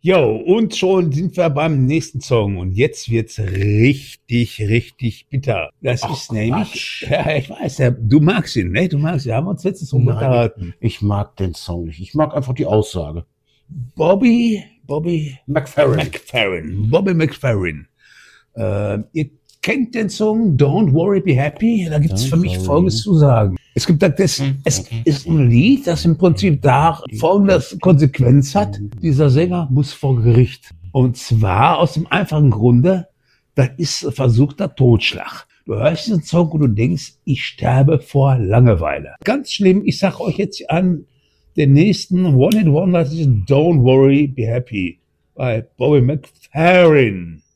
Jo, und schon sind wir beim nächsten Song und jetzt wird's richtig, richtig bitter. Das Ach, ist nämlich, Quatsch. ja, ich weiß, ja, du magst ihn, ne? Du magst ihn, haben wir uns letztens drüber Nein, unterhalten. ich mag den Song nicht. Ich mag einfach die Aussage. Bobby McFerrin. Bobby McFerrin. Ihr kennt den Song Don't Worry, Be Happy? Da gibt's Don't für mich worry. Folgendes zu sagen. Es ist ein Lied, das im Prinzip da folgendes Konsequenz hat. Dieser Sänger muss vor Gericht. Und zwar aus dem einfachen Grunde, das ist versuchter Totschlag. Du hörst diesen Song und du denkst, ich sterbe vor Langeweile. Ganz schlimm, ich sag euch jetzt an, den nächsten One-Hit-Wonder ist Don't Worry, Be Happy bei Bobby McFerrin.